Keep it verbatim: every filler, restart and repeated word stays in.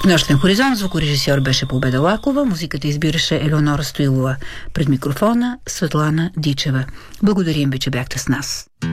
Нощен хоризонт, звукорежисьор беше Победа Лакова, музиката избираше Елеонора Стоилова. Пред микрофона Светлана Дичева. Благодарим ви, че бяхте с нас.